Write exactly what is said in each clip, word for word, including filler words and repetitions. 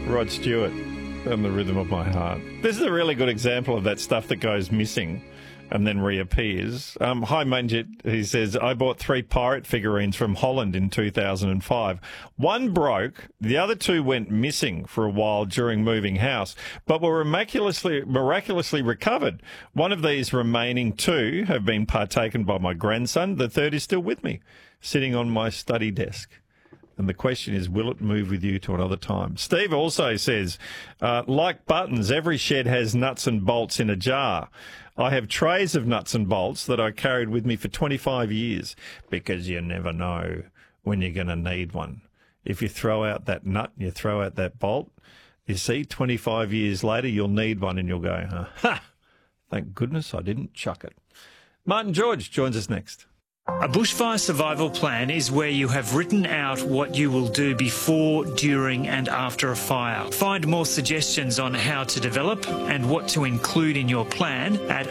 Rod Stewart and The Rhythm of My Heart. This is a really good example of that stuff that goes missing and then reappears. Um, hi, Manjit. He says, I bought three pirate figurines from Holland in two thousand five. One broke. The other two went missing for a while during moving house, but were miraculously, miraculously recovered. One of these remaining two have been partaken by my grandson. The third is still with me, sitting on my study desk. And the question is, will it move with you to another time? Steve also says, uh, like buttons, every shed has nuts and bolts in a jar. I have trays of nuts and bolts that I carried with me for twenty-five years because you never know when you're going to need one. If you throw out that nut and you throw out that bolt, you see, twenty-five years later, you'll need one and you'll go, huh, ha, thank goodness I didn't chuck it. Martin George joins us next. A bushfire survival plan is where you have written out what you will do before, during and after a fire. Find more suggestions on how to develop and what to include in your plan at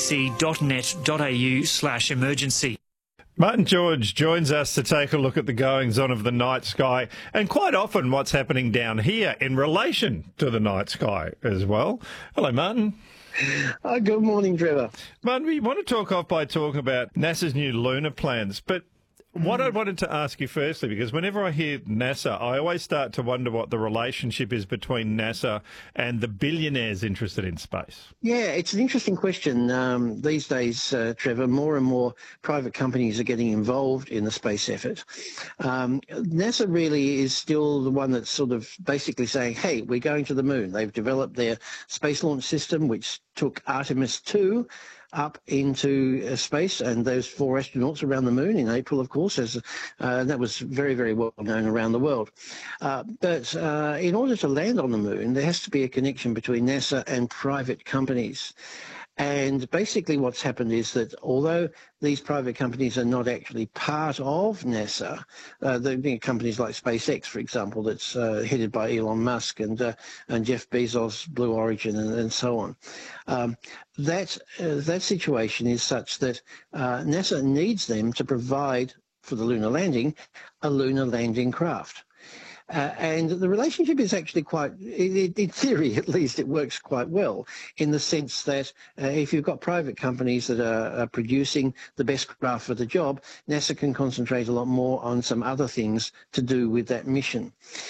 abc.net.au slash emergency. Martin George joins us to take a look at the goings-on of the night sky and quite often what's happening down here in relation to the night sky as well. Hello, Martin. Uh, good morning, Trevor. Martin, we want to talk off by talking about NASA's new lunar plans, but what I wanted to ask you firstly, because whenever I hear NASA, I always start to wonder what the relationship is between NASA and the billionaires interested in space. Yeah, it's an interesting question. Um, these days, uh, Trevor, more and more private companies are getting involved in the space effort. Um, NASA really is still the one that's sort of basically saying, hey, we're going to the moon. They've developed their space launch system, which took Artemis two up into uh, space, and those four astronauts around the moon in April, of course, as uh, that was very, very well known around the world. Uh, but uh, in order to land on the moon, there has to be a connection between NASA and private companies. And basically what's happened is that although these private companies are not actually part of NASA, uh, the companies like SpaceX, for example, that's uh, headed by Elon Musk and uh, and Jeff Bezos, Blue Origin, and, and so on, um, that, uh, that situation is such that uh, NASA needs them to provide for the lunar landing a lunar landing craft. Uh, and the relationship is actually quite, in, in theory at least, it works quite well in the sense that uh, if you've got private companies that are, are producing the best craft for the job, NASA can concentrate a lot more on some other things to do with that mission.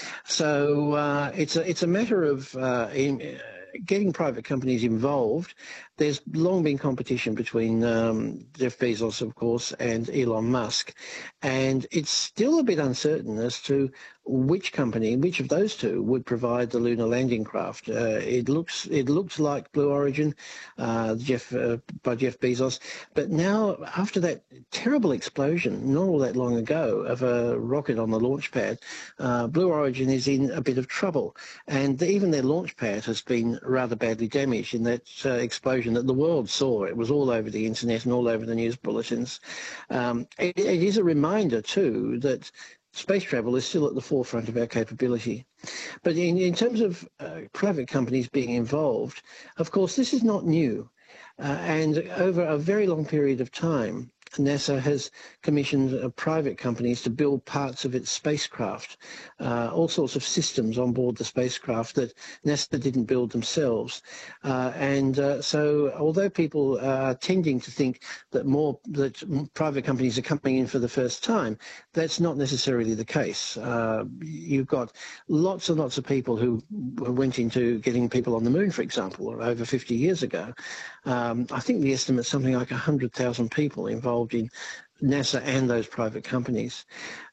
So uh, it's, a, it's a matter of uh, in, getting private companies involved. There's long been competition between um, Jeff Bezos, of course, and Elon Musk, and it's still a bit uncertain as to which company, which of those two, would provide the lunar landing craft. Uh, it looks it looks like Blue Origin, uh, Jeff uh, by Jeff Bezos, but now after that terrible explosion, not all that long ago, of a rocket on the launch pad, uh, Blue Origin is in a bit of trouble, and even their launch pad has been rather badly damaged in that uh, explosion that the world saw. It was all over the internet and all over the news bulletins. Um, it, it is a reminder too that space travel is still at the forefront of our capability. But in, in terms of uh, private companies being involved, of course, this is not new. Uh, and over a very long period of time, NASA has commissioned uh, private companies to build parts of its spacecraft, uh, all sorts of systems on board the spacecraft that NASA didn't build themselves. Uh, and uh, so although people are tending to think that more that private companies are coming in for the first time, that's not necessarily the case. Uh, you've got lots and lots of people who went into getting people on the moon, for example, over fifty years ago. Um, I think the estimate's something like one hundred thousand people involved in NASA and those private companies.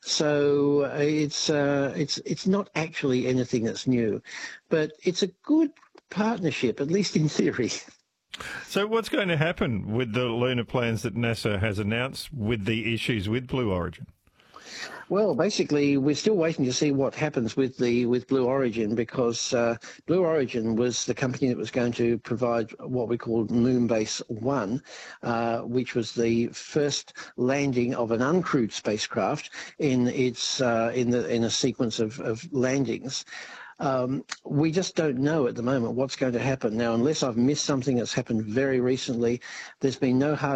So uh, it's uh, it's it's not actually anything that's new, but it's a good partnership, at least in theory. So what's going to happen with the lunar plans that NASA has announced with the issues with Blue Origin? Well, basically, we're still waiting to see what happens with the with Blue Origin, because uh, Blue Origin was the company that was going to provide what we call Moonbase One, uh, which was the first landing of an uncrewed spacecraft in its uh, in the in a sequence of, of landings. Um, we just don't know at the moment what's going to happen now, unless I've missed something that's happened very recently. There's been no hard